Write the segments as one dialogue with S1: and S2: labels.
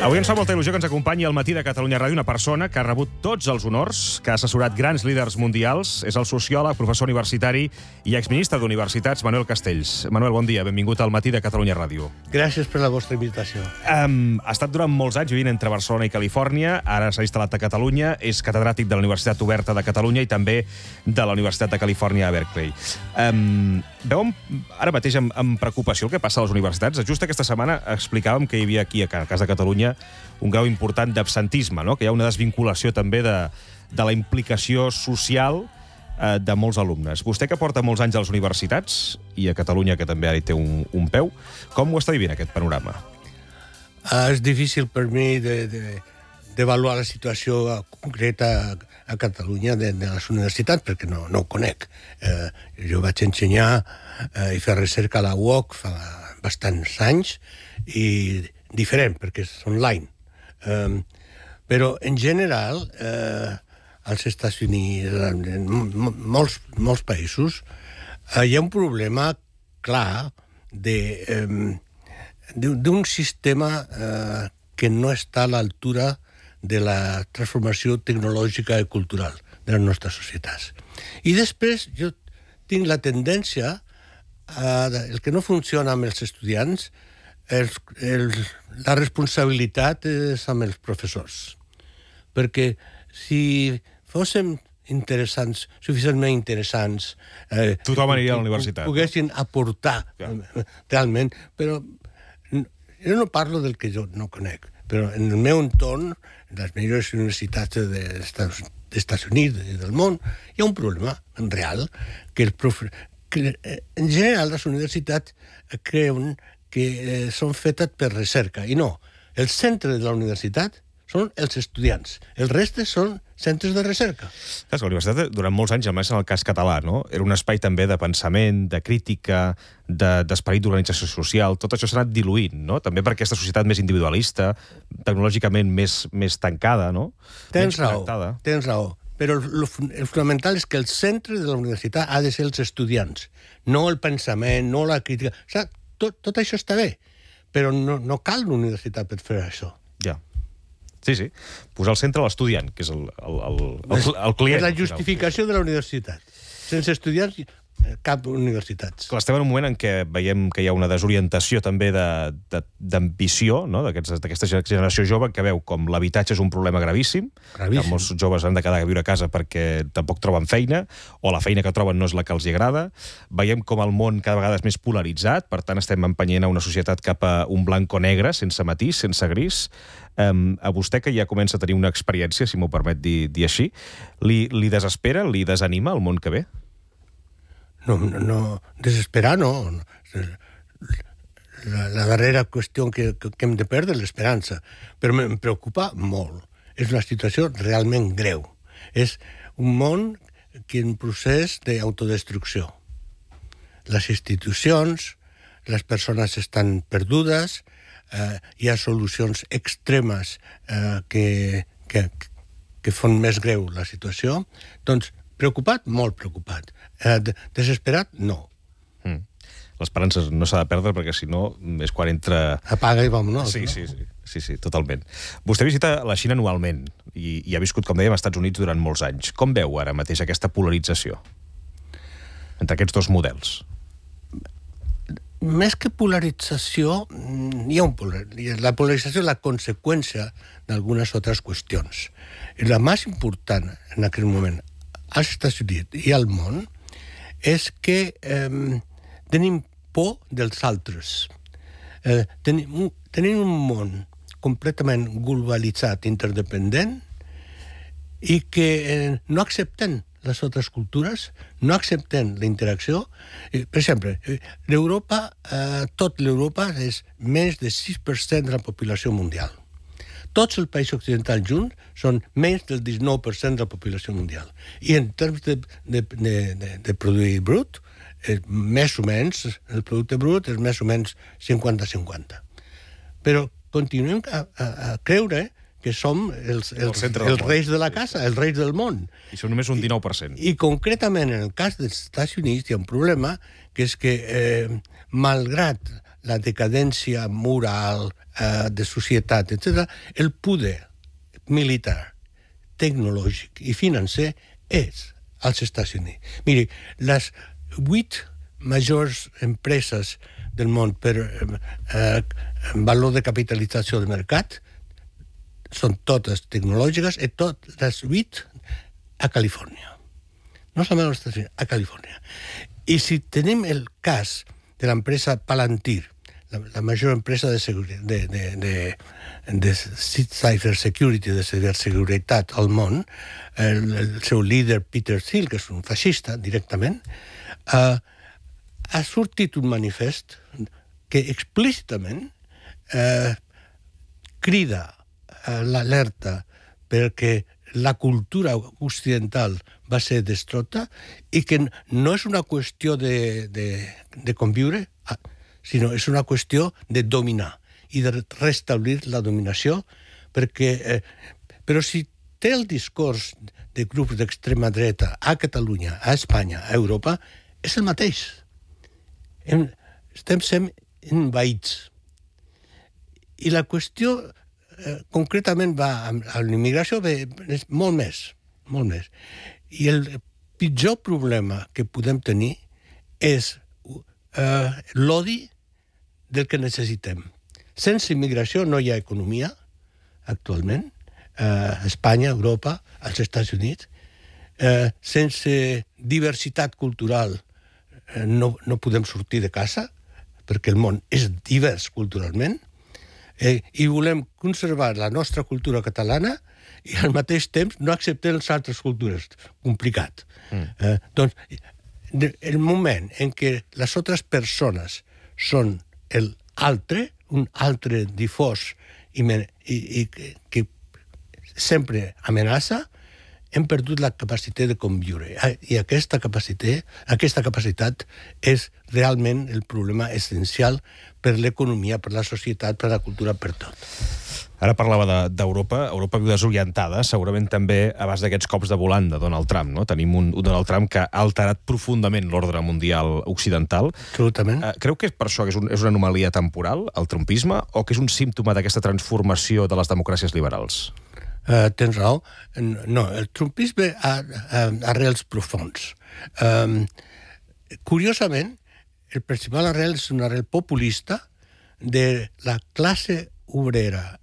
S1: Avui ens fa molta il·lusió que ens acompanyi al Matí de Catalunya Ràdio una persona que ha rebut tots els honors, que ha assessorat grans líders mundials. És el sociòleg, professor universitari i exministre d'Universitats, Manuel Castells. Manuel, bon dia, benvingut al Matí de Catalunya Ràdio.
S2: Gràcies per la vostra invitació.
S1: Ha estat durant molts anys vivint entre Barcelona i Califòrnia, ara s'ha instal·lat a Catalunya, és catedràtic de la Universitat Oberta de Catalunya i també de la Universitat de Califòrnia a Berkeley. Veu ara mateix amb preocupació el que passa a les universitats? Just aquesta setmana explicàvem que hi havia aquí, a casa de Catalunya, un grau important d'absentisme, no? Que hi ha una desvinculació també de la implicació social de molts alumnes. Vostè, que porta molts anys a les universitats, i a Catalunya, que també ara hi té un peu, com ho està vivint, aquest panorama?
S2: És difícil per mi d'avaluar la situació concreta a Catalunya de les universitats, perquè no ho conec. Jo vaig ensenyar i fer recerca a la UOC fa bastants anys, i diferent, perquè és online. Però, en general, als Estats Units, en molts països, hi ha un problema clar d'un sistema que no està a l'altura de la transformació tecnològica i cultural de les nostres societats. I després jo tinc la tendència, el que no funciona amb els estudiants, la responsabilitat és amb els professors. Perquè si fóssim suficientment interessants...
S1: Tothom aniria a la universitat.
S2: Poguessin aportar, realment, però jo no parlo del que jo no conec, però en el meu entorn, en les millors universitats dels Estats Units i del món, hi ha un problema real, que en general les universitats creuen que són fetes per recerca, i no. El centre de la universitat són els estudiants. El reste són centres de recerca.
S1: Clar, la universitat, durant molts anys, almenys en el cas català, no? Era un espai també de pensament, de crítica, d'esperit d'organització social. Tot això s'ha anat diluint, no? També per aquesta societat més individualista, tecnològicament més tancada, no?
S2: Tens raó. Però el fonamental és que el centre de la universitat ha de ser els estudiants, no el pensament, no la crítica. Tot això està bé, però no cal una universitat per fer això.
S1: Ja. Sí. Posar al centre l'estudiant, que és el client.
S2: És la justificació de la universitat. Sense estudiants, cap universitat.
S1: Clar, estem en un moment en què veiem que hi ha una desorientació també d'ambició, no? D'aquesta generació jove, que veu com l'habitatge és un problema gravíssim, que molts joves han de quedar a viure a casa perquè tampoc troben feina, o la feina que troben no és la que els agrada. Veiem com el món cada vegada és més polaritzat, per tant estem empenyent a una societat cap a un blanc o negre, sense matís, sense gris. A vostè, que ja comença a tenir una experiència, si m'ho permet dir així, li desespera, li desanima el món que ve?
S2: No, desesperar no. La darrera qüestió que hem de perdre és l'esperança. Però em preocupa molt. És una situació realment greu. És un món que en procés d'autodestrucció. Les institucions, les persones estan perdudes, hi ha solucions extremes que fan més greu la situació. Doncs, preocupat? Molt preocupat. Desesperat? No.
S1: L'esperança no s'ha de perdre, perquè si no és quan entra...
S2: Apaga i vámonos.
S1: Sí, totalment. Vostè visita la Xina anualment i ha viscut, com dèiem, als Estats Units durant molts anys. Com veu ara mateix aquesta polarització entre aquests dos models?
S2: Més que polarització, la polarització és la conseqüència d'algunes altres qüestions. La més important en aquell moment als Estats Units i al món és que tenim por dels altres. Tenim un món completament globalitzat, interdependent, i que no accepten les altres cultures, no accepten la interacció. Per exemple, tot l'Europa és menys de 6% de la població mundial. Tots els països occidentals junts són menys del 19% de la població mundial. I en termes de produir brut, més o menys, el producte brut és més o menys 50-50. Però continuem a creure que som els reis de la casa, els reis del món.
S1: I són només un 19%.
S2: I concretament en el cas dels Estats Units hi ha un problema, que és que, malgrat la decadència moral de societat, etc., el poder militar, tecnològic i financer és als Estats Units. Miri, les 8 majors empreses del món per valor de capitalització de mercat són totes tecnològiques i totes les 8 a Califòrnia. No solament als Estats Units, a Califòrnia. I si tenim el cas de l'empresa Palantir, la major empresa de cybersecurity, de ciberseguretat al món, el seu líder Peter Thiel, que és un feixista directament, ha sortit un manifest que explícitament crida l'alerta perquè la cultura occidental va ser destrota i que no és una qüestió de conviure, sinó és una qüestió de dominar i de restablir la dominació, però si té el discurs de grups d'extrema dreta a Catalunya, a Espanya, a Europa, és el mateix. Estem sent envaïts. I la qüestió concretament va a l'immigració, és molt més. I el pitjor problema que podem tenir és l'odi del que necessitem. Sense immigració no hi ha economia, actualment, a Espanya, a Europa, als Estats Units. Sense diversitat cultural no podem sortir de casa, perquè el món és divers culturalment, i volem conservar la nostra cultura catalana i al mateix temps no acceptem les altres cultures. Complicat. Doncs, el moment en què les altres persones són l'altre, un altre difós i que sempre amenaça, hem perdut la capacitat de conviure. I aquesta capacitat és realment el problema essencial per l'economia, per la societat, per la cultura, per tot.
S1: Ara parlava d'Europa. Europa viu desorientada, segurament també abans d'aquests cops de volant de Donald Trump, no? Tenim un Donald Trump que ha alterat profundament l'ordre mundial occidental.
S2: Absolutament.
S1: Creu que és per això que és una anomalia temporal, el trumpisme, o que és un símptoma d'aquesta transformació de les democràcies liberals?
S2: Tens raó. No, el trumpisme ha arrels profunds. Curiosament, el principal arrel és una arrel populista de la classe obrera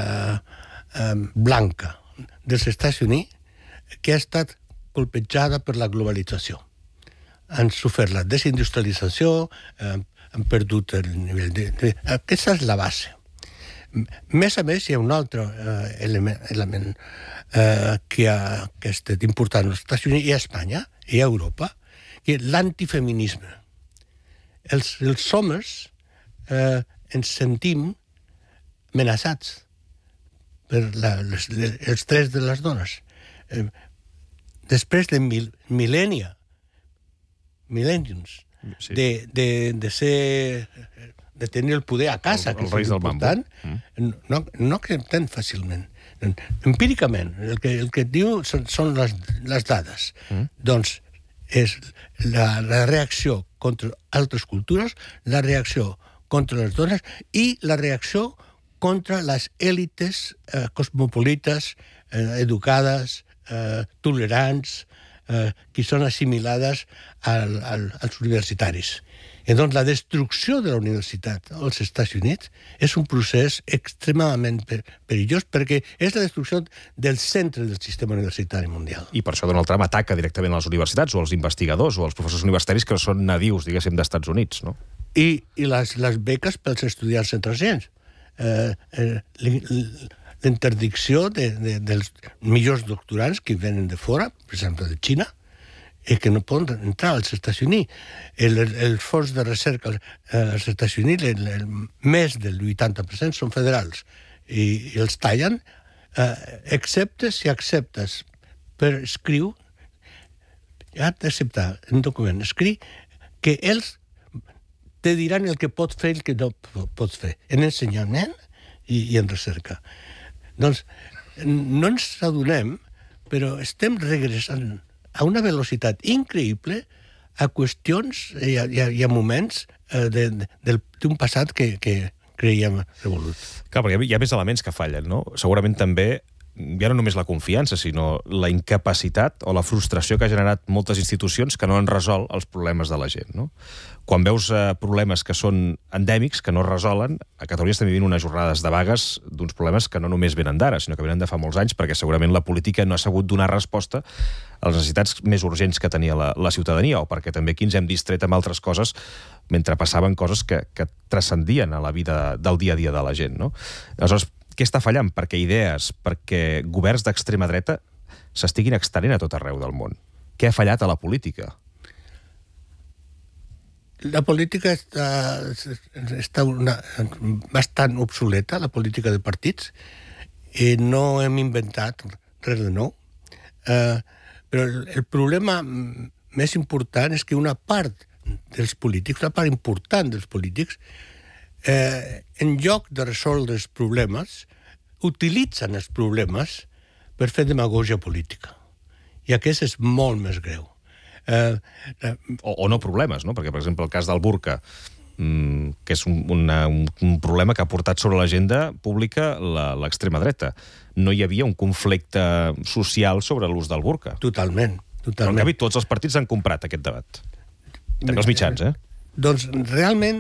S2: blanca dels Estats Units que ha estat colpejada per la globalització. Han sofert la desindustrialització, han perdut el nivell de... Aquesta és la base. Més a més, hi ha un altre element que ha estat important als Estats Units i a Espanya i a Europa, que és l'antifeminisme. Els homes ens sentim amenaçats per els drets de les dones. Després de millenniums de tenir el poder a casa, que és important, no acceptem fàcilment. Empíricament, el que diu són les dades. Doncs és la reacció contra altres cultures, la reacció contra les dones i la reacció contra les èlites cosmopolites, educades, tolerants, que són assimilades als universitaris. I doncs la destrucció de la universitat als Estats Units és un procés extremadament perillós perquè és la destrucció del centre del sistema universitari mundial.
S1: I per això Donald Trump ataca directament a les universitats o als investigadors o als professors universitaris que són nadius, diguéssim, d'Estats Units, no?
S2: I les beques pels estudiants estrangers. L'interdicció dels millors doctorants que venen de fora, per exemple de Xina, i que no poden entrar als Estats Units. El fons de recerca als Estats Units, més del 80% són federals, i els tallen, excepte si acceptes per escriu, has d'acceptar un document escrit que ells te diran el que pots fer i el que no pots fer, en ensenyament i en recerca. Doncs no ens adonem, però estem regressant a una velocitat increïble a qüestions i a moments d'un passat que creiem revolut.
S1: Clar, perquè hi ha més elements que fallen, no? Segurament també ja no només la confiança, sinó la incapacitat o la frustració que ha generat moltes institucions que no han resolt els problemes de la gent, no? Quan veus problemes que són endèmics, que no es resolen, a Catalunya estem vivint unes jornades de vagues d'uns problemes que no només venen d'ara, sinó que venen de fa molts anys, perquè segurament la política no ha sabut donar resposta a les necessitats més urgents que tenia la ciutadania, o perquè també aquí ens hem distret amb altres coses mentre passaven coses que transcendien a la vida del dia a dia de la gent, no? Aleshores, què està fallant? Perquè idees, perquè governs d'extrema dreta s'estiguin extenent a tot arreu del món. Què ha fallat a la política?
S2: La política està bastant obsoleta, la política de partits, i no hem inventat res de nou. Però el problema més important és que una part dels polítics, una part important dels polítics, en lloc de resoldre els problemes, utilitzen els problemes per fer demagògia política. I aquest és molt més greu.
S1: O no problemes, no? Perquè, per exemple, el cas del burca, que és un problema que ha portat sobre l'agenda pública l'extrema dreta. No hi havia un conflicte social sobre l'ús del burca.
S2: Totalment.
S1: Però, en canvi, tots els partits han comprat aquest debat. També els mitjans,
S2: Doncs, realment,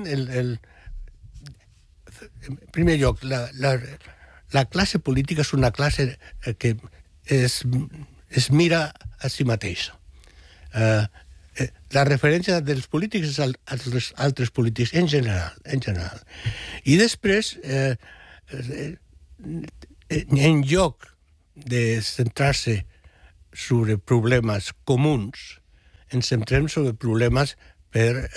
S2: en primer lloc, la classe política és una classe que es mira a si mateixa. La referència dels polítics és als altres polítics, en general. I després, en lloc de centrar-se sobre problemes comuns, ens centrem sobre problemes per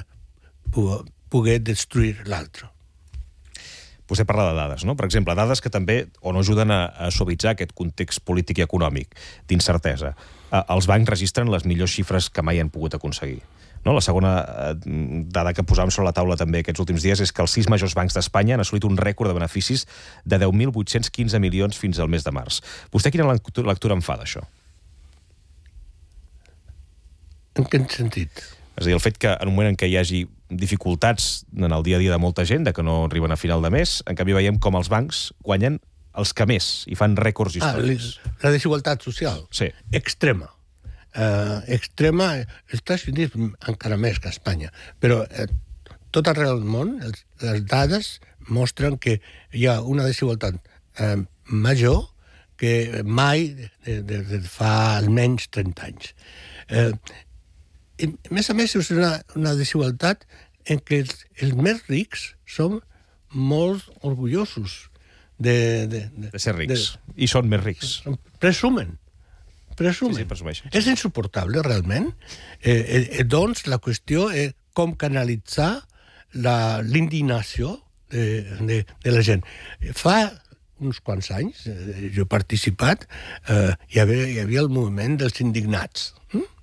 S2: poder destruir l'altre.
S1: Vostè parla de dades, no? Per exemple, dades que també o no ajuden a suavitzar aquest context polític i econòmic d'incertesa. Els bancs registren les millors xifres que mai han pogut aconseguir. No? La segona dada que posàvem sobre la taula també aquests últims dies és que els 6 majors bancs d'Espanya han assolit un rècord de beneficis de 10.815 milions fins al mes de març. Vostè quina lectura en fa d'això?
S2: En quin sentit?
S1: És a dir, el fet que en un moment en què hi hagi dificultats en el dia a dia de molta gent, de que no arriben a final de mes, en canvi veiem com els bancs guanyen els que més i fan rècords històrics.
S2: La desigualtat social.
S1: Sí.
S2: Extrema. Extrema, als Estats Units encara més que a Espanya. Però tot arreu del món, les dades mostren que hi ha una desigualtat major que mai des de fa almenys 30 anys. A més, és una desigualtat en què els més rics són molt orgullosos de
S1: ser rics. I són més rics.
S2: Presumen.
S1: Sí, presumeixen.
S2: És insuportable, realment. Doncs la qüestió és com canalitzar l'indignació de la gent. Fa uns quants anys, jo he participat, hi havia el moviment dels indignats.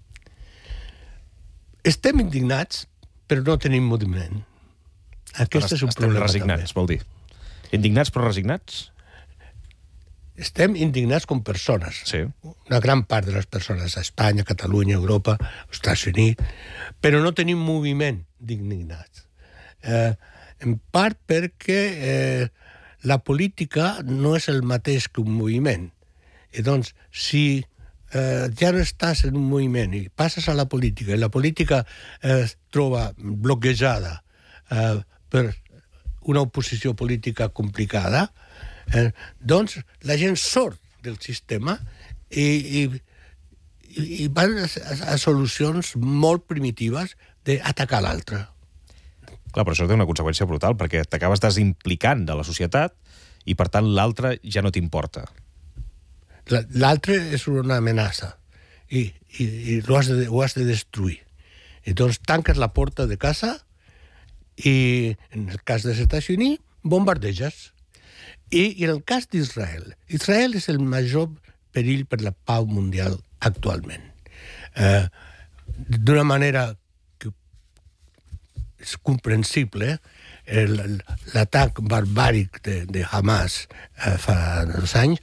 S2: Estem indignats, però no tenim moviment. Aquest és un problema.
S1: Estem resignats, vol dir. Indignats però resignats?
S2: Estem indignats com persones.
S1: Sí.
S2: Una gran part de les persones a Espanya, Catalunya, Europa, Estats Units, però no tenim moviment d'indignats. En part perquè la política no és el mateix que un moviment. I doncs, si ja no estàs en un moviment i passes a la política i la política es troba bloquejada per una oposició política complicada, doncs la gent sort del sistema i van a solucions molt primitives d'atacar l'altre.
S1: Clar, però això té una conseqüència brutal, perquè t'acabes desimplicant de la societat i, per tant, l'altre ja no t'importa.
S2: L'altre és una amenaça i ho has de destruir. I doncs tanques la porta de casa i, en el cas dels Estats Units, bombardeges. I en el cas d'Israel, Israel és el major perill per la pau mundial actualment. D'una manera que és comprensible, l'atac barbàric de Hamas fa 2 anys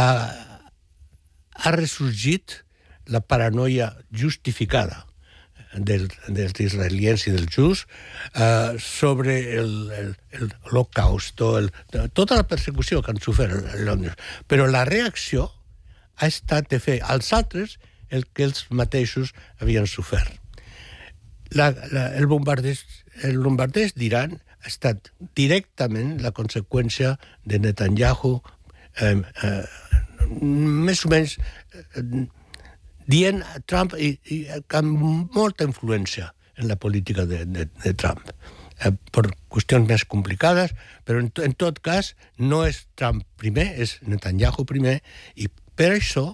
S2: ha ressorgit la paranoia justificada dels israelians i dels jus, sobre l'Holocaust, tota la persecució que han sofert els homes. Però la reacció ha estat de fer als altres el que ells mateixos havien sofert. El bombardeig d'Iran ha estat directament la conseqüència de Netanyahu, més o menys dient a Trump i amb molta influència en la política de Trump. Per qüestions més complicades, però en tot cas no és Trump primer, és Netanyahu primer, i per això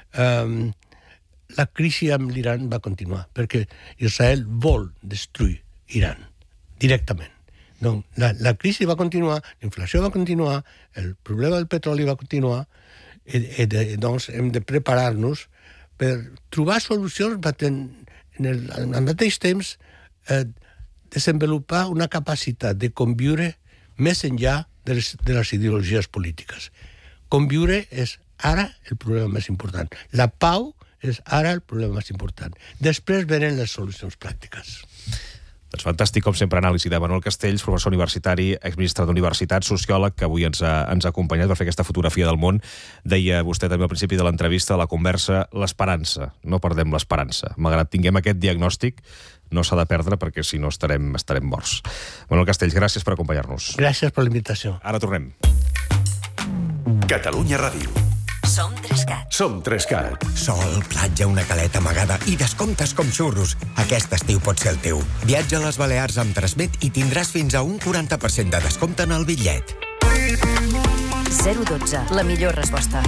S2: la crisi amb l'Iran va continuar, perquè Israel vol destruir Iran directament. Donc, la crisi va continuar, la inflació va continuar, el problema del petroli va continuar, doncs hem de preparar-nos per trobar solucions al mateix temps desenvolupar una capacitat de conviure més enllà de les ideologies polítiques. Conviure és ara el problema més important. La pau és ara el problema més important. Després venen les solucions pràctiques.
S1: Doncs fantàstic, com sempre, anàlisi de Manuel Castells, professor universitari, exministre d'universitat, sociòleg, que avui ens ha acompanyat per fer aquesta fotografia del món. Deia vostè també al principi de l'entrevista, de la conversa, l'esperança. No perdem l'esperança. Malgrat tinguem aquest diagnòstic, no s'ha de perdre perquè si no estarem morts. Manuel Castells, gràcies per acompanyar-nos.
S2: Gràcies per la invitació.
S1: Ara tornem.
S3: Catalunya Ràdio.
S4: Som 3CAT.
S3: Som 3CAT.
S5: Sol, platja, una caleta amagada i descomptes com xurros. Aquest estiu pot ser el teu. Viatja a les Balears amb Transmet i tindràs fins a un 40% de descompte en el bitllet.
S4: 012, la millor resposta.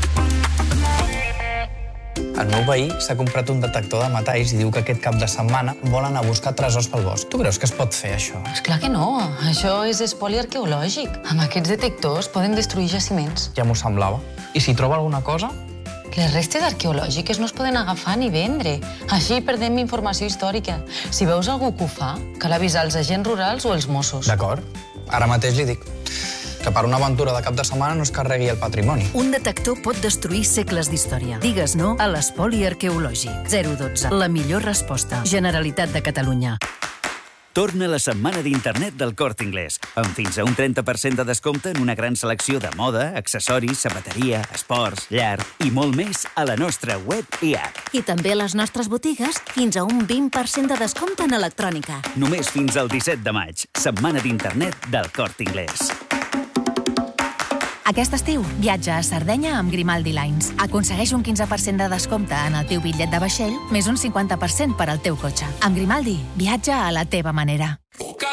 S6: El meu veí s'ha comprat un detector de metalls i diu que aquest cap de setmana vol anar a buscar tresors pel bosc. Tu creus que es pot fer, això?
S7: Esclar que no. Això és espoli arqueològic. Amb aquests detectors poden destruir jaciments.
S6: Ja m'ho semblava. I si troba alguna cosa?
S7: Les restes arqueològiques no es poden agafar ni vendre. Així perdem informació històrica. Si veus algú que ho fa, cal avisar els agents rurals o els Mossos.
S6: D'acord. Ara mateix li dic que per una aventura de cap de setmana no es carregui el patrimoni.
S4: Un detector pot destruir segles d'història. Digues no a l'espoli arqueològic. 012, la millor resposta. Generalitat de Catalunya.
S8: Torna la setmana d'internet del Corte Inglés, amb fins a un 30% de descompte en una gran selecció de moda, accessoris, sabateria, esports, llar i molt més a la nostra web i app.
S9: I també a les nostres botigues fins a un 20% de descompte en electrònica.
S8: Només fins al 17 de maig, setmana d'internet del Corte Inglés.
S10: Aquest estiu, viatja a Sardenya amb Grimaldi Lines. Aconsegueix un 15% de descompte en el teu bitllet de vaixell, més un 50% per al teu cotxe. Amb Grimaldi, viatja a la teva manera.